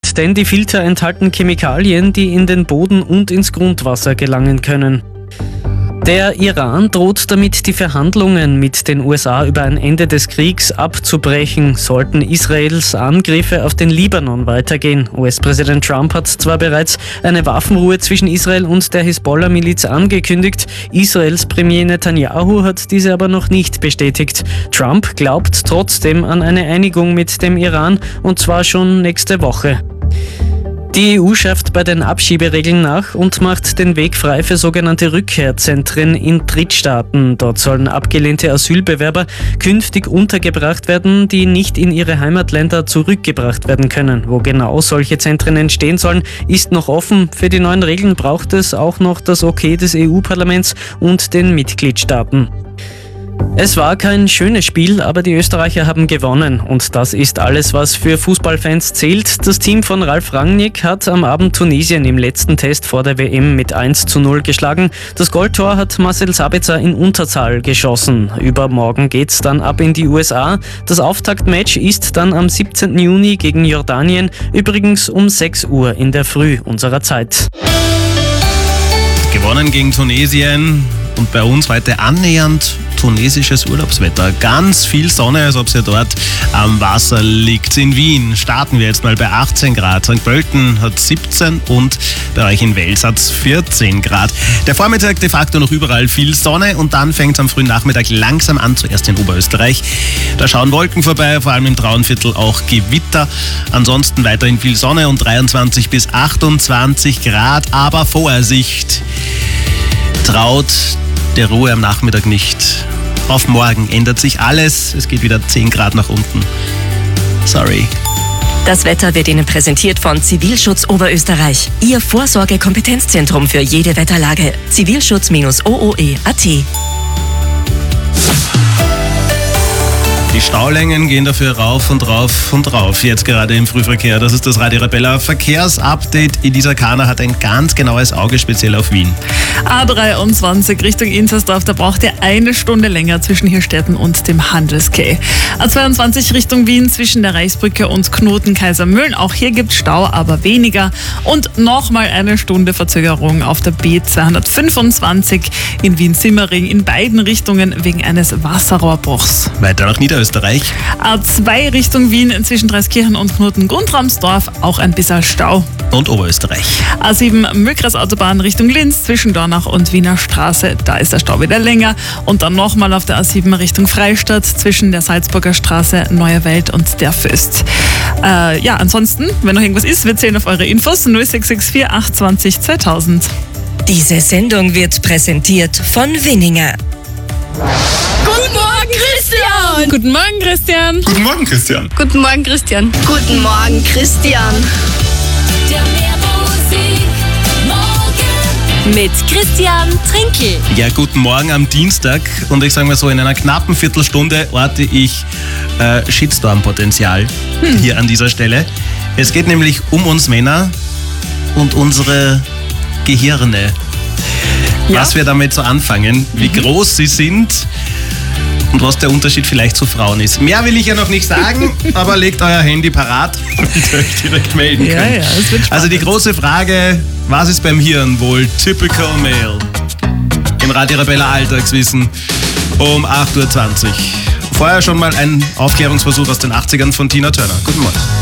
nicht, denn die Filter enthalten Chemikalien, die in den Boden und ins Grundwasser gelangen können. Der Iran droht damit, die Verhandlungen mit den USA über ein Ende des Kriegs abzubrechen, sollten Israels Angriffe auf den Libanon weitergehen. US-Präsident Trump hat zwar bereits eine Waffenruhe zwischen Israel und der Hisbollah-Miliz angekündigt, Israels Premier Netanyahu hat diese aber noch nicht bestätigt. Trump glaubt trotzdem an eine Einigung mit dem Iran, und zwar schon nächste Woche. Die EU schärft bei den Abschieberegeln nach und macht den Weg frei für sogenannte Rückkehrzentren in Drittstaaten. Dort sollen abgelehnte Asylbewerber künftig untergebracht werden, die nicht in ihre Heimatländer zurückgebracht werden können. Wo genau solche Zentren entstehen sollen, ist noch offen. Für die neuen Regeln braucht es auch noch das Okay des EU-Parlaments und den Mitgliedstaaten. Es war kein schönes Spiel, aber die Österreicher haben gewonnen. Und das ist alles, was für Fußballfans zählt. Das Team von Ralf Rangnick hat am Abend Tunesien im letzten Test vor der WM mit 1:0 geschlagen. Das Goaltor hat Marcel Sabitzer in Unterzahl geschossen. Übermorgen geht's dann ab in die USA. Das Auftaktmatch ist dann am 17. Juni gegen Jordanien, übrigens um 6 Uhr in der Früh unserer Zeit. Gewonnen gegen Tunesien und bei uns heute annähernd tunesisches Urlaubswetter. Ganz viel Sonne, als ob es ja dort am Wasser liegt. In Wien starten wir jetzt mal bei 18 Grad. St. Pölten hat 17 und bei euch in Wels hat es 14 Grad. Der Vormittag de facto noch überall viel Sonne und dann fängt es am frühen Nachmittag langsam an, zuerst in Oberösterreich. Da schauen Wolken vorbei, vor allem im Traunviertel auch Gewitter. Ansonsten weiterhin viel Sonne und 23 bis 28 Grad. Aber Vorsicht! Traut der Ruhe am Nachmittag nicht. Auf morgen ändert sich alles. Es geht wieder 10 Grad nach unten. Sorry. Das Wetter wird Ihnen präsentiert von Zivilschutz Oberösterreich. Ihr Vorsorge-Kompetenzzentrum für jede Wetterlage. Zivilschutz-ooe.at. Die Staulängen gehen dafür rauf und rauf und rauf, jetzt gerade im Frühverkehr. Das ist das Radio Arabella Verkehrsupdate. Elisa Kahner hat ein ganz genaues Auge, speziell auf Wien. A23 Richtung Inzersdorf, da braucht ihr eine Stunde länger zwischen Hirstetten und dem Handelskeh. A22 Richtung Wien zwischen der Reichsbrücke und Knoten Kaisermühlen. Auch hier gibt es Stau, aber weniger. Und nochmal eine Stunde Verzögerung auf der B225 in Wien-Simmering in beiden Richtungen wegen eines Wasserrohrbruchs. Weiter nach Niederösterreich. A2 Richtung Wien zwischen Dreiskirchen und Knoten-Guntramsdorf, auch ein bisschen Stau. Und Oberösterreich. A7 Mülkras-Autobahn Richtung Linz zwischen Dornach und Wiener Straße, da ist der Stau wieder länger. Und dann nochmal auf der A7 Richtung Freistadt zwischen der Salzburger Straße, Neue Welt und der Föst. Ansonsten, wenn noch irgendwas ist, wir zählen auf eure Infos 0664 820 2000. Diese Sendung wird präsentiert von Winninger. Guten Morgen, Christian! Guten Morgen, Christian. Guten Morgen, Christian. Guten Morgen, Christian. Guten Morgen, Christian. Der Meermusik morgen Mit Christian Trinkel. Ja, guten Morgen am Dienstag. Und ich sage mal so, in einer knappen Viertelstunde orte ich Shitstorm-Potenzial hier an dieser Stelle. Es geht nämlich um uns Männer und unsere Gehirne. Ja. Was wir damit so anfangen, wie groß sie sind und was der Unterschied vielleicht zu Frauen ist. Mehr will ich ja noch nicht sagen, aber legt euer Handy parat, damit ihr euch direkt melden könnt. Ja, es wird spannend. Also die große Frage, was ist beim Hirn wohl typical male? Im Radio Arabella Alltagswissen um 8:20 Uhr. Vorher schon mal ein Aufklärungsversuch aus den 80ern von Tina Turner. Guten Morgen.